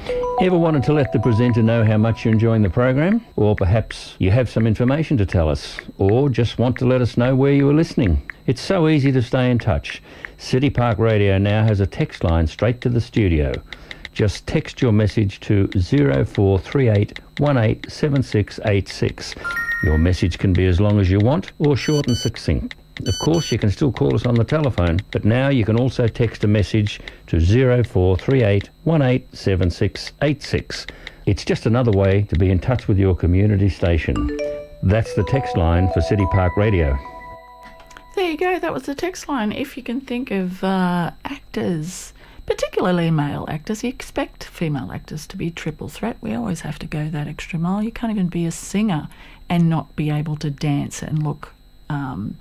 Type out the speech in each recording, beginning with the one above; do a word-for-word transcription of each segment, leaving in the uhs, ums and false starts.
Ever wanted to let the presenter know how much you're enjoying the program? Or perhaps you have some information to tell us? Or just want to let us know where you are listening? It's so easy to stay in touch. City Park Radio now has a text line straight to the studio. Just text your message to zero four three eight one eight seven six eight six. Your message can be as long as you want or short and succinct. Of course, you can still call us on the telephone, but now you can also text a message to zero four three eight one eight seven six eight six. It's just another way to be in touch with your community station. That's the text line for City Park Radio. There you go, that was the text line. If you can think of uh, actors, particularly male actors, you expect female actors to be triple threat. We always have to go that extra mile. You can't even be a singer and not be able to dance and look um,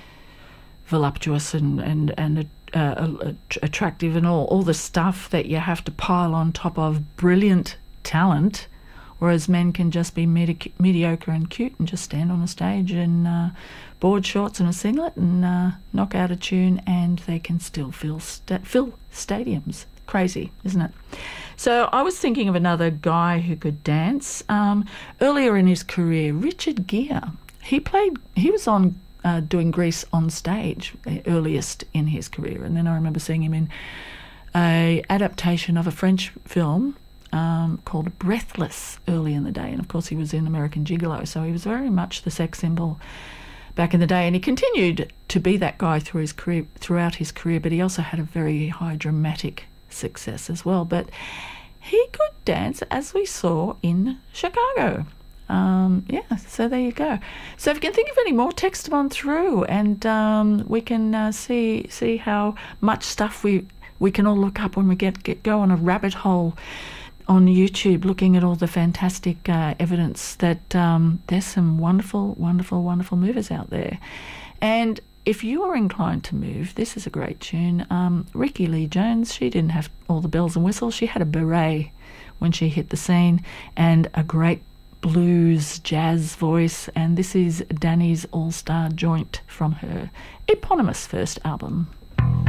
voluptuous and and and uh, uh, attractive and all all the stuff that you have to pile on top of brilliant talent, whereas men can just be medi- mediocre and cute and just stand on a stage in uh, board shorts and a singlet and uh, knock out a tune, and they can still fill sta- fill stadiums. Crazy, isn't it? So I was thinking of another guy who could dance. Um, earlier in his career, Richard Gere. He played. He was on. Uh, doing Grease on stage, earliest in his career, and then I remember seeing him in a adaptation of a French film um, called Breathless early in the day, and of course he was in American Gigolo, so he was very much the sex symbol back in the day, and he continued to be that guy through his career, throughout his career, but he also had a very high dramatic success as well. But he could dance, as we saw in Chicago. Um, yeah, so there you go. So if you can think of any more, text them on through, and um, we can uh, see see how much stuff we we can all look up when we get, get go on a rabbit hole on YouTube, looking at all the fantastic uh, evidence that um, there's some wonderful, wonderful, wonderful movers out there. And if you are inclined to move, this is a great tune. Um, Rickie Lee Jones, she didn't have all the bells and whistles. She had a beret when she hit the scene, and a great blues jazz voice, and this is Danny's All-Star Joint from her eponymous first album.